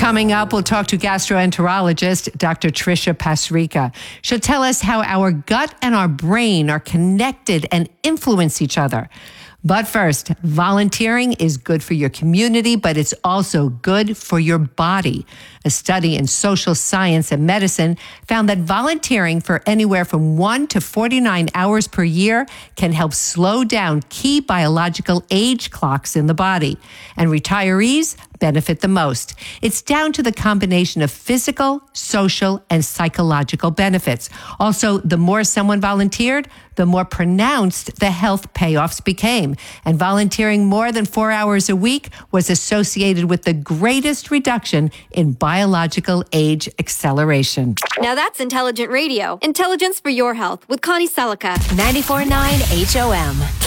Coming up, we'll talk to gastroenterologist Dr. Tricia Pasrica. She'll tell us how our gut and our brain are connected and influence each other. But first, volunteering is good for your community, but it's also good for your body. A study in social science and medicine found that volunteering for anywhere from 1 to 49 hours per year can help slow down key biological age clocks in the body. And retirees benefit the most. It's down to the combination of physical, social, and psychological benefits. Also, the more someone volunteered, the more pronounced the health payoffs became. And volunteering more than 4 hours a week was associated with the greatest reduction in biological age acceleration. Now that's intelligent radio. Intelligence for your health with Connie Selica. 94.9 HOM.